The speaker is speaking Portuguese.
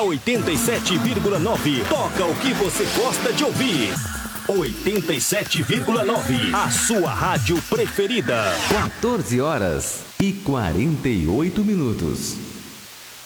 A 87,9 toca o que você gosta de ouvir. 87,9, a sua rádio preferida. 14 horas e 48 minutos.